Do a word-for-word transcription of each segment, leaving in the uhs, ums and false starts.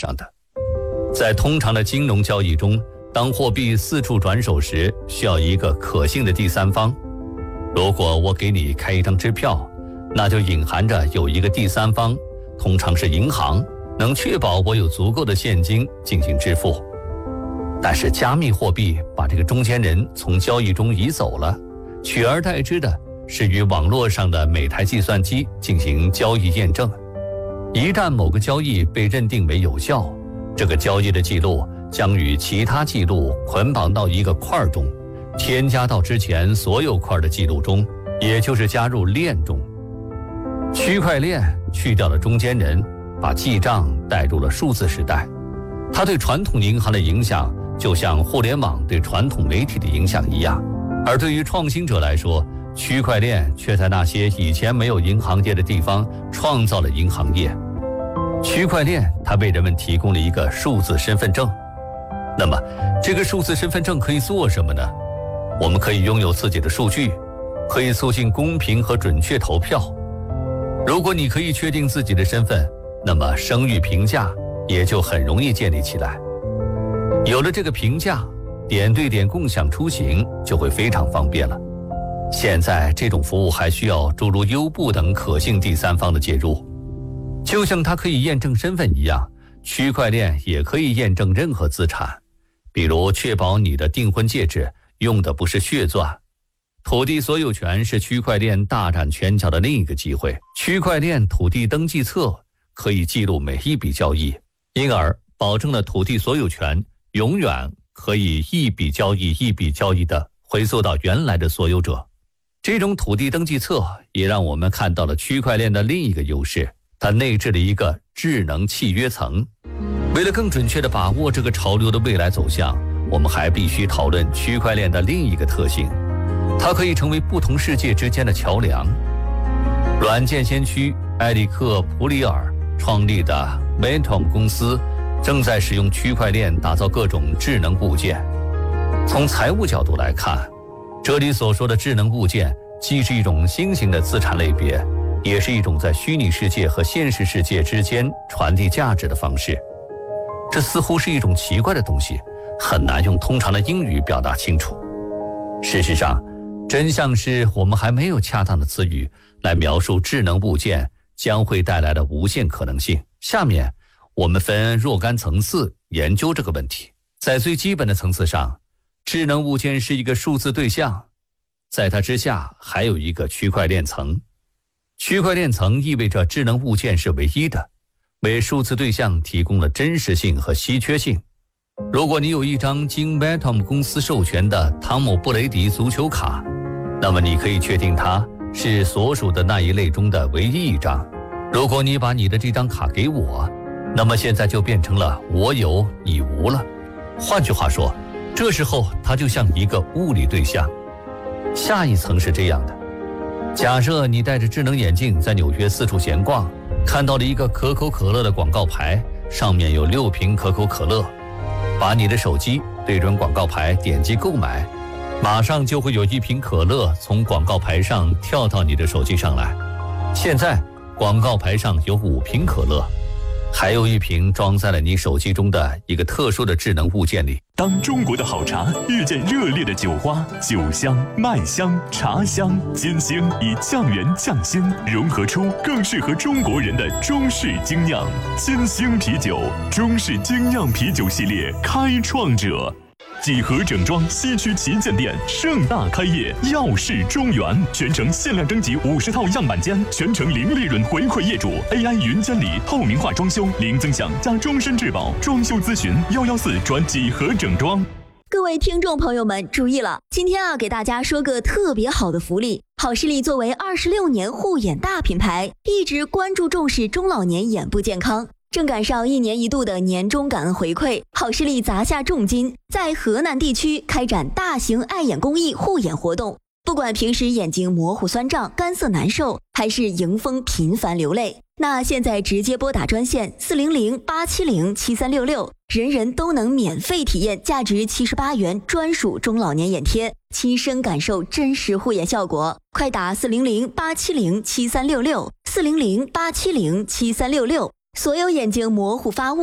上的。在通常的金融交易中，当货币四处转手时，需要一个可信的第三方。如果我给你开一张支票，那就隐含着有一个第三方，通常是银行，能确保我有足够的现金进行支付。但是加密货币把这个中间人从交易中移走了，取而代之的是与网络上的每台计算机进行交易验证。一旦某个交易被认定为有效，这个交易的记录将与其他记录捆绑到一个块中，添加到之前所有块的记录中，也就是加入链中。区块链去掉了中间人，把记账带入了数字时代。它对传统银行的影响就像互联网对传统媒体的影响一样，而对于创新者来说，区块链却在那些以前没有银行业的地方创造了银行业。区块链它为人们提供了一个数字身份证。那么这个数字身份证可以做什么呢？我们可以拥有自己的数据，可以促进公平和准确投票。如果你可以确定自己的身份，那么声誉评价也就很容易建立起来。有了这个评价，点对点共享出行就会非常方便了。现在这种服务还需要诸如优步等可信第三方的介入。就像它可以验证身份一样，区块链也可以验证任何资产，比如确保你的订婚戒指用的不是血钻。土地所有权是区块链大展拳脚的另一个机会。区块链土地登记册可以记录每一笔交易，因而保证了土地所有权永远可以一笔交易一笔交易地回溯到原来的所有者。这种土地登记册也让我们看到了区块链的另一个优势，它内置了一个智能契约层。为了更准确地把握这个潮流的未来走向，我们还必须讨论区块链的另一个特性，它可以成为不同世界之间的桥梁。软件先驱埃里克·普里尔创立的 Atom 公司正在使用区块链打造各种智能物件。从财务角度来看，这里所说的智能物件既是一种新型的资产类别，也是一种在虚拟世界和现实世界之间传递价值的方式。这似乎是一种奇怪的东西，很难用通常的英语表达清楚。事实上，真相是我们还没有恰当的词语来描述智能物件将会带来的无限可能性。下面我们分若干层次研究这个问题。在最基本的层次上，智能物件是一个数字对象，在它之下还有一个区块链层。区块链层意味着智能物件是唯一的，为数字对象提供了真实性和稀缺性。如果你有一张经 Atom 公司授权的汤姆·布雷迪足球卡，那么你可以确定它是所属的那一类中的唯一一张。如果你把你的这张卡给我，那么现在就变成了我有你无了。换句话说，这时候它就像一个物理对象。下一层是这样的，假设你戴着智能眼镜在纽约四处闲逛，看到了一个可口可乐的广告牌，上面有六瓶可口可乐。把你的手机对准广告牌，点击购买，马上就会有一瓶可乐从广告牌上跳到你的手机上来。现在广告牌上有五瓶可乐，还有一瓶装在了你手机中的一个特殊的智能物件里。 当中国的好茶遇见热烈的酒花，酒香、麦香、茶香、金星以酱园酱鲜融合出更适合中国人的中式精酿。金星啤酒，中式精酿啤酒系列开创者。几何整装西区旗舰店盛大开业，耀世中原，全程限量征集五十套样板间，全程零利润回馈业主 ，A I 云监理，透明化装修，零增享加终身质保，装修咨询幺幺四转几何整装。 各位听众朋友们注意了，今天啊给大家说个特别好的福利。好视力作为二十六年护眼大品牌，一直关注重视中老年眼部健康。正赶上一年一度的年终感恩回馈，好视力砸下重金，在河南地区开展大型爱眼公益护眼活动。不管平时眼睛模糊酸胀、干涩难受，还是迎风频繁流泪，那现在直接拨打专线四零零八七零七三六六，人人都能免费体验价值七十八元专属中老年眼贴，亲身感受真实护眼效果。快打四零零八七零七三六六，四零零八七零七三六六。所有眼睛模糊发雾的，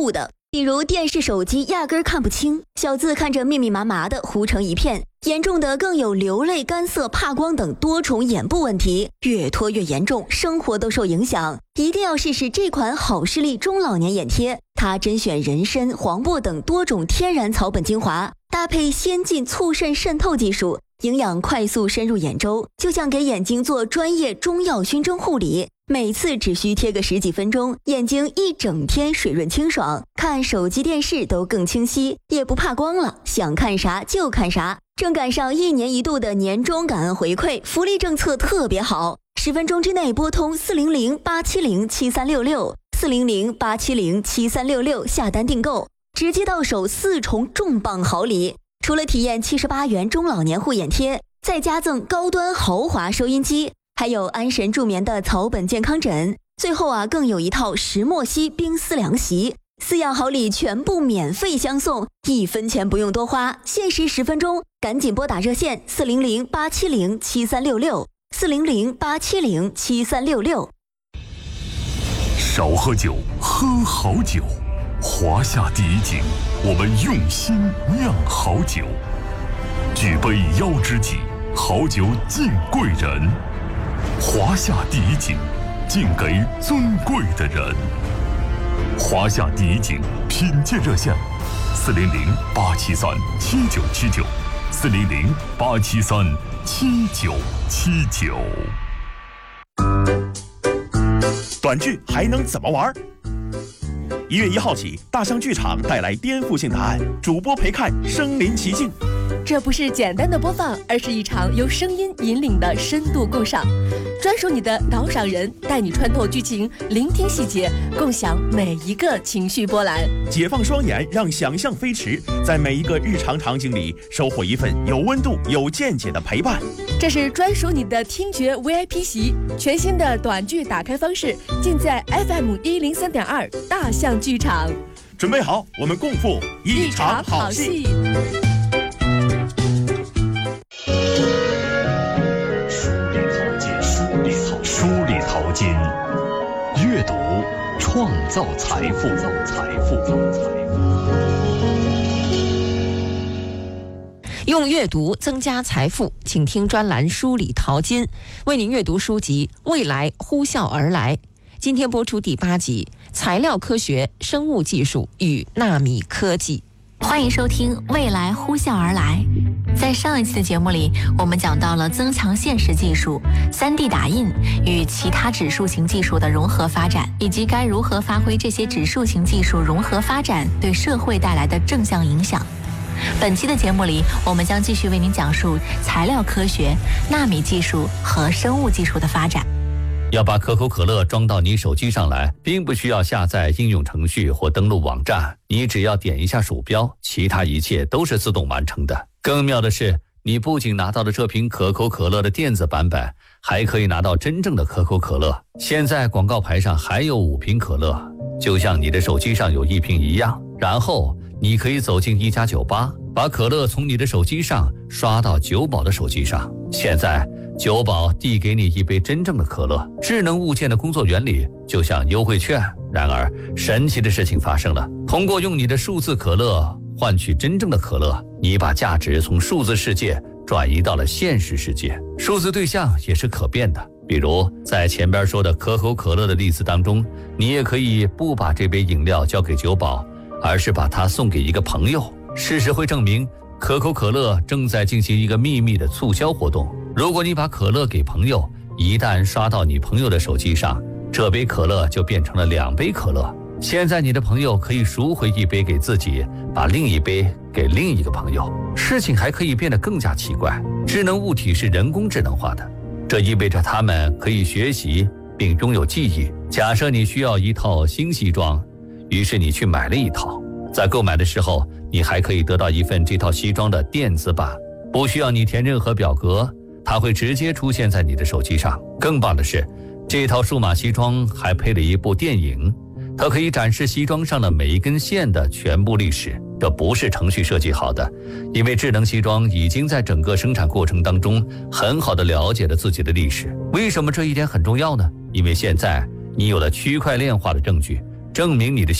比如电视、手机压根儿看不清，小字看着密密麻麻的糊成一片，严重的更有流泪、干涩、怕光等多重眼部问题，越拖越严重，生活都受影响。一定要试试这款好视力中老年眼贴，它甄选人参、黄柏等多种天然草本精华，搭配先进促渗渗透技术，营养快速深入眼周，就像给眼睛做专业中药熏蒸护理。每次只需贴个十几分钟，眼睛一整天水润清爽，看手机电视都更清晰，也不怕光了，想看啥就看啥。正赶上一年一度的年终感恩回馈，福利政策特别好，十分钟之内拨通四零零八七零七三六六四零零八七零七三六六下单订购，直接到手四重重磅好礼。除了体验七十八元中老年护眼贴，再加赠高端豪华收音机，还有安神助眠的草本健康枕，最后啊更有一套石墨烯冰丝凉席，四样好礼全部免费相送，一分钱不用多花，限时十分钟，赶紧拨打热线四零零八七零七三六六四零零八七零七三六六。 少喝酒，喝好酒。华夏第一景，我们用心酿好酒，举杯邀知己，好酒敬贵人。华夏第一景，敬给尊贵的人。华夏第一景品鉴热线：四零零八七三七九七九，四零零八七三七九七九。 短剧还能怎么玩？一月一号起，大象剧场带来颠覆性答案，主播陪看身临其境。 这不是简单的播放，而是一场由声音引领的深度共赏，专属你的导赏人，带你穿透剧情，聆听细节，共享每一个情绪波澜。 解放双眼，让想象飞驰，在每一个日常场景里收获一份有温度、有见解的陪伴。 这是专属你的听觉 V I P 席，全新的短剧打开方式，尽在 F M 一零三点二大象剧场。 准备好，我们共赴一场好戏。 梳理淘金，阅读创造财富。财富， 用阅读增加财富，请听专栏梳理淘金，为您阅读书籍《未来呼啸而来》。今天播出第八集：材料科学、生物技术与纳米科技。 欢迎收听《未来呼啸而来》。在上一期的节目里，我们讲到了增强现实技术、三 D 打印与其他指数型技术的融合发展，以及该如何发挥这些指数型技术融合发展对社会带来的正向影响。本期的节目里，我们将继续为您讲述材料科学、纳米技术和生物技术的发展。 要把可口可乐装到你手机上来，并不需要下载应用程序或登录网站，你只要点一下鼠标，其他一切都是自动完成的。更妙的是，你不仅拿到了这瓶可口可乐的电子版本，还可以拿到真正的可口可乐。现在广告牌上还有五瓶可乐，就像你的手机上有一瓶一样。然后你可以走进一家酒吧，把可乐从你的手机上刷到酒保的手机上。现在酒保递给你一杯真正的可乐，智能物件的工作原理就像优惠券。然而神奇的事情发生了，通过用你的数字可乐换取真正的可乐，你把价值从数字世界转移到了现实世界。数字对象也是可变的，比如在前边说的可口可乐的例子当中，你也可以不把这杯饮料交给酒保，而是把它送给一个朋友。事实会证明，可口可乐正在进行一个秘密的促销活动。如果你把可乐给朋友，一旦刷到你朋友的手机上，这杯可乐就变成了两杯可乐。现在你的朋友可以赎回一杯给自己，把另一杯给另一个朋友。事情还可以变得更加奇怪，智能物体是人工智能化的，这意味着它们可以学习并拥有记忆。假设你需要一套新西装，于是你去买了一套，在购买的时候，你还可以得到一份这套西装的电子版，不需要你填任何表格，它会直接出现在你的手机上。更棒的是，这套数码西装还配了一部电影，它可以展示西装上的每一根线的全部历史。这不是程序设计好的，因为智能西装已经在整个生产过程当中很好地了解了自己的历史。为什么这一点很重要呢？因为现在你有了区块链化的证据，证明你的西装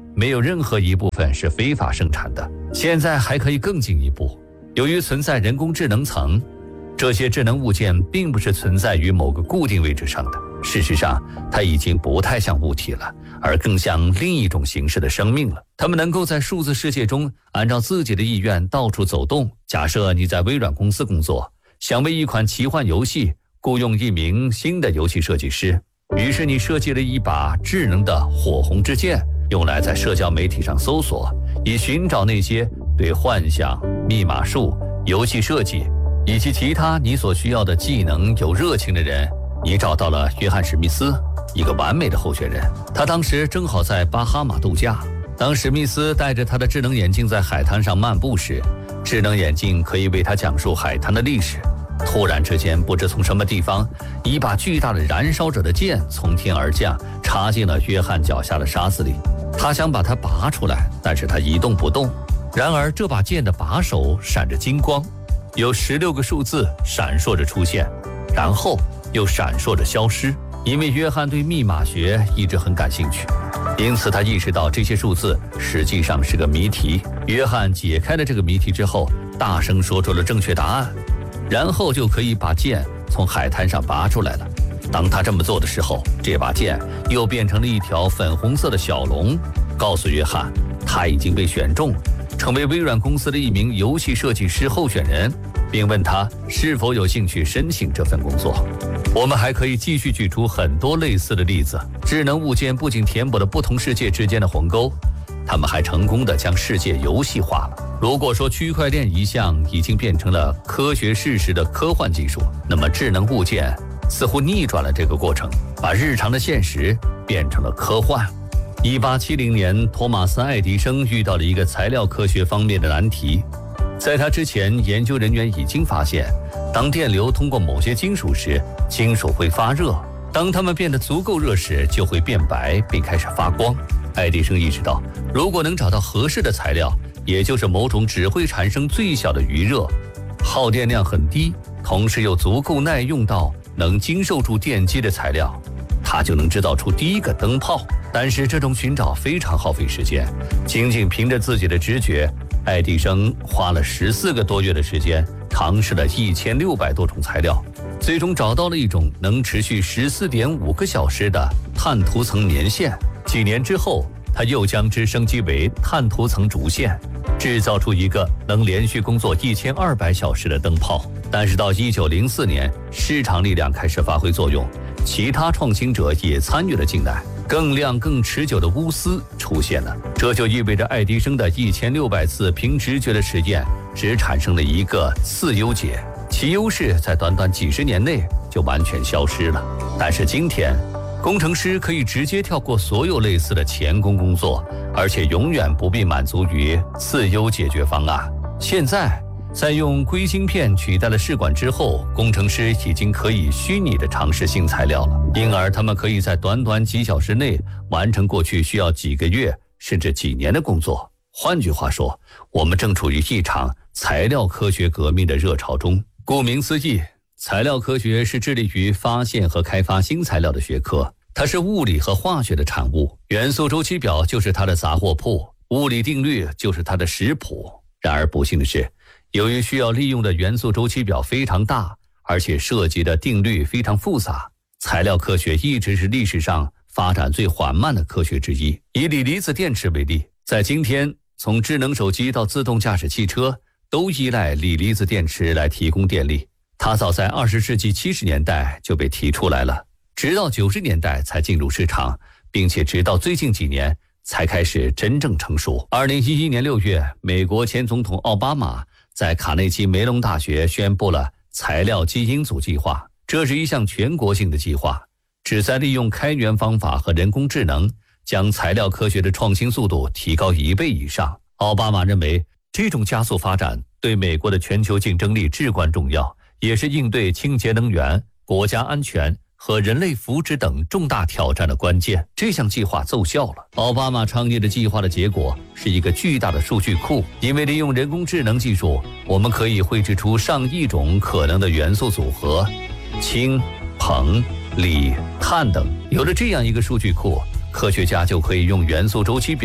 没有任何一部分是非法生产的。现在还可以更进一步，由于存在人工智能层，这些智能物件并不是存在于某个固定位置上的，事实上它已经不太像物体了，而更像另一种形式的生命了。它们能够在数字世界中按照自己的意愿到处走动。假设你在微软公司工作，想为一款奇幻游戏雇佣一名新的游戏设计师，于是你设计了一把智能的火红之剑，用来在社交媒体上搜索，以寻找那些对幻想、密码术、游戏设计以及其他你所需要的技能有热情的人。你找到了约翰·史密斯，一个完美的候选人。他当时正好在巴哈马度假。当史密斯戴着他的智能眼镜在海滩上漫步时，智能眼镜可以为他讲述海滩的历史。突然之间，不知从什么地方，一把巨大的燃烧着的剑从天而降，插进了约翰脚下的沙子里。他想把它拔出来，但是他一动不动。然而这把剑的把手闪着金光，有十六个数字闪烁着出现，然后又闪烁着消失。因为约翰对密码学一直很感兴趣，因此他意识到这些数字实际上是个谜题。约翰解开了这个谜题之后，大声说出了正确答案，然后就可以把剑从海滩上拔出来了。当他这么做的时候，这把剑又变成了一条粉红色的小龙，告诉约翰他已经被选中，成为微软公司的一名游戏设计师候选人，并问他是否有兴趣申请这份工作。我们还可以继续举出很多类似的例子。智能物件不仅填补了不同世界之间的鸿沟，他们还成功地将世界游戏化了。如果说区块链一项已经变成了科学事实的科幻技术，那么智能物件似乎逆转了这个过程，把日常的现实变成了科幻。一八七零年，托马斯·爱迪生遇到了一个材料科学方面的难题。在他之前，研究人员已经发现，当电流通过某些金属时，金属会发热，当它们变得足够热时，就会变白并开始发光。爱迪生意识到，如果能找到合适的材料，也就是某种只会产生最小的余热，耗电量很低，同时又足够耐用到能经受住电击的材料，他就能制造出第一个灯泡。但是这种寻找非常耗费时间，仅仅凭着自己的直觉，爱迪生花了十四个多月的时间，尝试了一千六百多种材料，最终找到了一种能持续十四点五个小时的碳涂层棉线。几年之后，他又将之升级为碳涂层竹线，制造出一个能连续工作一千二百小时的灯泡。但是到一九零四年，市场力量开始发挥作用，其他创新者也参与了进来，更亮更持久的钨丝出现了。这就意味着爱迪生的一千六百次凭直觉的实验只产生了一个次优解，其优势在短短几十年内就完全消失了。但是今天，工程师可以直接跳过所有类似的前工工作，而且永远不必满足于次优解决方案。现在在用硅晶片取代了试管之后，工程师已经可以虚拟的尝试新材料了，因而他们可以在短短几小时内完成过去需要几个月甚至几年的工作。换句话说，我们正处于一场材料科学革命的热潮中。顾名思义，材料科学是致力于发现和开发新材料的学科，它是物理和化学的产物，元素周期表就是它的杂货铺，物理定律就是它的食谱。然而不幸的是，由于需要利用的元素周期表非常大，而且涉及的定律非常复杂，材料科学一直是历史上发展最缓慢的科学之一。以锂离子电池为例，在今天，从智能手机到自动驾驶汽车，都依赖锂离子电池来提供电力。它早在二十世纪七十年代就被提出来了，直到九十年代才进入市场，并且直到最近几年才开始真正成熟。二零一一年六月，美国前总统奥巴马在卡内基梅隆大学宣布了材料基因组计划，这是一项全国性的计划，旨在利用开源方法和人工智能，将材料科学的创新速度提高一倍以上。奥巴马认为，这种加速发展对美国的全球竞争力至关重要，也是应对清洁能源、国家安全和人类福祉等重大挑战的关键。这项计划奏效了。奥巴马倡议的计划的结果是一个巨大的数据库，因为利用人工智能技术，我们可以绘制出上亿种可能的元素组合，氢、硼、锂、碳等。有了这样一个数据库，科学家就可以用元素周期表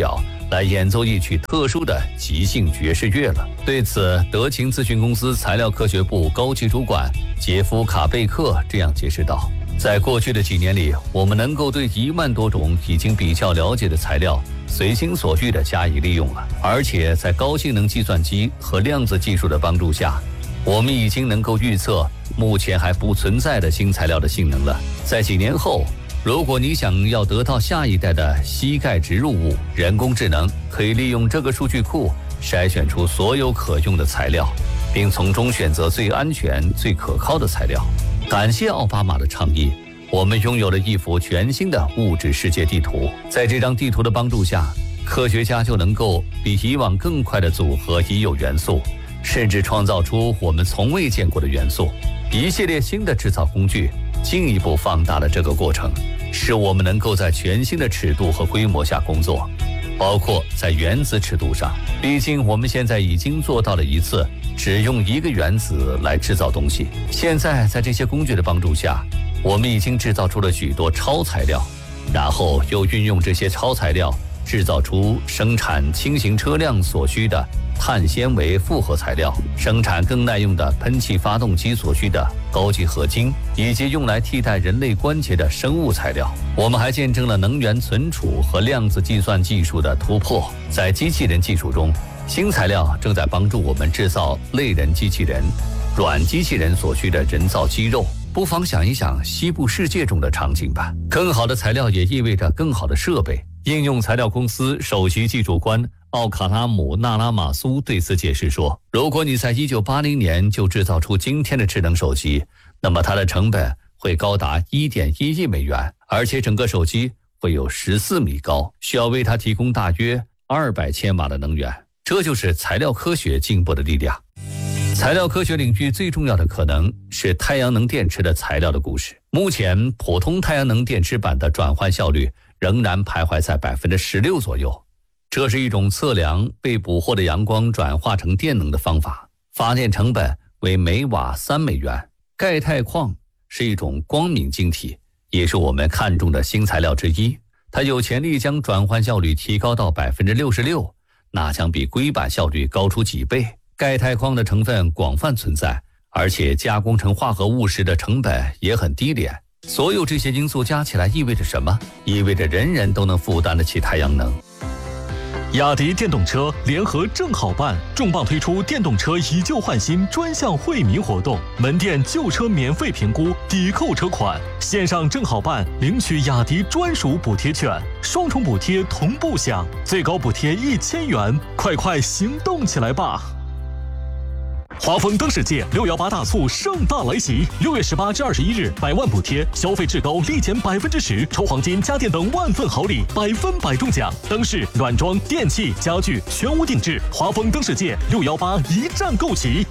来演奏一曲特殊的即兴爵士乐了。对此，德勤咨询公司材料科学部高级主管杰夫卡贝克这样解释道：在过去的几年里，我们能够对一万多种已经比较了解的材料随心所欲地加以利用了，而且在高性能计算机和量子技术的帮助下，我们已经能够预测目前还不存在的新材料的性能了。在几年后，如果你想要得到下一代的膝盖植入物，人工智能可以利用这个数据库筛选出所有可用的材料，并从中选择最安全、最可靠的材料。感谢奥巴马的倡议，我们拥有了一幅全新的物质世界地图。在这张地图的帮助下，科学家就能够比以往更快地组合已有元素，甚至创造出我们从未见过的元素。一系列新的制造工具进一步放大了这个过程，使我们能够在全新的尺度和规模下工作，包括在原子尺度上。毕竟我们现在已经做到了一次只用一个原子来制造东西。现在在这些工具的帮助下，我们已经制造出了许多超材料，然后又运用这些超材料制造出生产轻型车辆所需的碳纤维复合材料，生产更耐用的喷气发动机所需的高级合金，以及用来替代人类关节的生物材料。我们还见证了能源存储和量子计算技术的突破。在机器人技术中，新材料正在帮助我们制造类人机器人、软机器人所需的人造肌肉。不妨想一想西部世界中的场景吧。更好的材料也意味着更好的设备。应用材料公司首席技术官奥卡拉姆纳拉马苏对此解释说，如果你在一九八零年就制造出今天的智能手机，那么它的成本会高达 一点一亿美元，而且整个手机会有十四米高，需要为它提供大约二百千瓦的能源。这就是材料科学进步的力量。材料科学领域最重要的可能是太阳能电池的材料的故事。目前普通太阳能电池板的转换效率仍然徘徊在 百分之十六 左右，这是一种测量被捕获的阳光转化成电能的方法，发电成本为每瓦三美元。钙钛矿是一种光敏晶体，也是我们看重的新材料之一，它有潜力将转换效率提高到 百分之六十六， 那将比硅板效率高出几倍。钙钛矿的成分广泛存在，而且加工成化合物时的成本也很低廉。所有这些因素加起来意味着什么？意味着人人都能负担得起太阳能。 雅迪电动车联合正好办重磅推出电动车以旧换新专项惠民活动，门店旧车免费评估抵扣车款，线上正好办领取雅迪专属补贴券，双重补贴同步享，最高补贴一千元，快快行动起来吧！华丰灯世界六幺八大促盛大来袭，六月十八至二十一日，百万补贴，消费至高立减百分之十，抽黄金、家电等万份好礼，百分百中奖。灯饰、软装、电器、家具全屋定制，华丰灯世界六幺八一站购齐。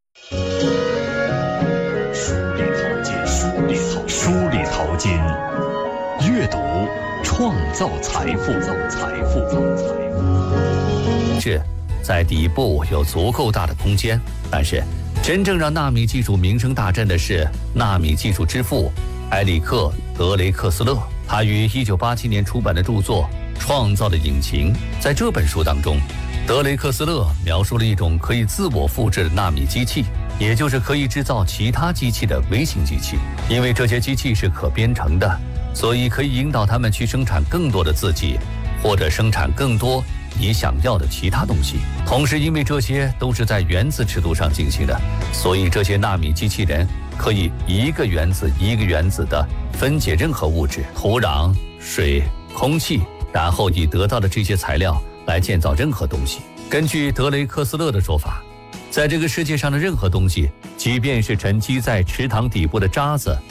梳理淘金，梳理淘梳理淘金，阅读创造财富，造财富，造财富。 是。在底部有足够大的空间，但是真正让纳米技术名声大振的是纳米技术之父埃里克·德雷克斯勒。他于一九八七年出版的著作《创造的引擎》，在这本书当中，德雷克斯勒描述了一种可以自我复制的纳米机器，也就是可以制造其他机器的微型机器。因为这些机器是可编程的，所以可以引导它们去生产更多的字迹，或者生产更多你想要的其他东西。同时，因为这些都是在原子尺度上进行的，所以这些纳米机器人可以一个原子一个原子的分解任何物质，土壤、水、空气，然后以得到的这些材料来建造任何东西。根据德雷克斯勒的说法，在这个世界上的任何东西，即便是沉积在池塘底部的渣子，